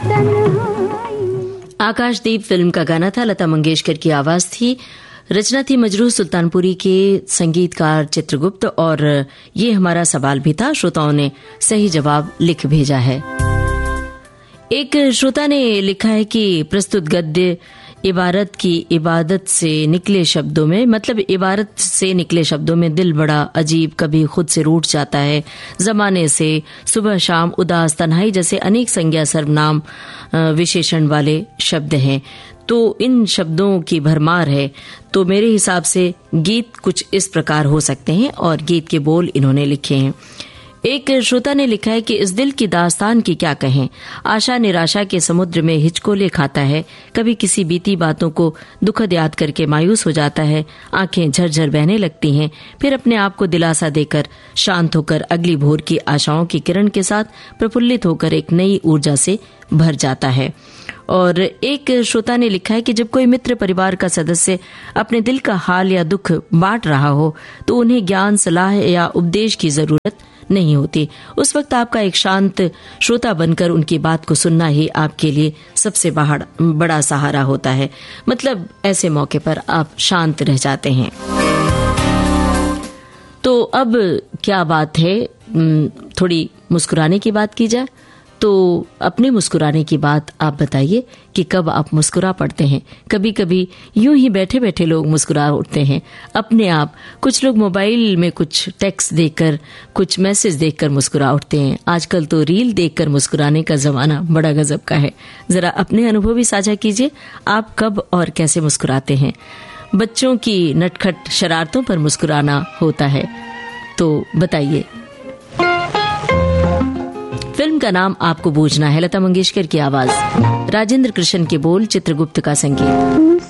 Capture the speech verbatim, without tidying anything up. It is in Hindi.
आकाशदीप फिल्म का गाना था, लता मंगेशकर की आवाज थी, रचना थी मजरूह सुल्तानपुरी के, संगीतकार चित्रगुप्त। और ये हमारा सवाल भी था, श्रोताओं ने सही जवाब लिख भेजा है। एक श्रोता ने लिखा है कि प्रस्तुत गद्य इबारत की इबादत से निकले शब्दों में, मतलब इबारत से निकले शब्दों में दिल बड़ा अजीब कभी खुद से रूठ जाता है, जमाने से, सुबह शाम, उदास, तन्हाई जैसे अनेक संज्ञा सर्वनाम विशेषण वाले शब्द हैं। तो इन शब्दों की भरमार है। तो मेरे हिसाब से गीत कुछ इस प्रकार हो सकते हैं और गीत के बोल इन्होंने लिखे हैं। एक श्रोता ने लिखा है कि इस दिल की दास्तान की क्या कहें, आशा निराशा के समुद्र में हिचकोले खाता है, कभी किसी बीती बातों को दुखद याद करके मायूस हो जाता है, आंखें झरझर बहने लगती हैं, फिर अपने आप को दिलासा देकर शांत होकर अगली भोर की आशाओं की किरण के साथ प्रफुल्लित होकर एक नई ऊर्जा से भर जाता है। और एक श्रोता ने लिखा है कि जब कोई मित्र परिवार का सदस्य अपने दिल का हाल या दुख बांट रहा हो तो उन्हें ज्ञान, सलाह या उपदेश की जरूरत नहीं होती। उस वक्त आपका एक शांत श्रोता बनकर उनकी बात को सुनना ही आपके लिए सबसे बड़ा सहारा होता है। मतलब ऐसे मौके पर आप शांत रह जाते हैं। तो अब क्या बात है, थोड़ी मुस्कुराने की बात की जाए। तो अपने मुस्कुराने की बात आप बताइए कि कब आप मुस्कुरा पड़ते हैं। कभी कभी यूं ही बैठे बैठे लोग मुस्कुरा उठते हैं अपने आप। कुछ लोग मोबाइल में कुछ टेक्स्ट देखकर, कुछ मैसेज देखकर मुस्कुरा उठते हैं। आजकल तो रील देखकर मुस्कुराने का जमाना बड़ा गजब का है। जरा अपने अनुभव भी साझा कीजिए, आप कब और कैसे मुस्कुराते हैं। बच्चों की नटखट शरारतों पर मुस्कुराना होता है, तो बताइए। फिल्म का नाम आपको बूझना है, लता मंगेशकर की आवाज, राजेंद्र कृष्ण के बोल, चित्रगुप्त का संगीत।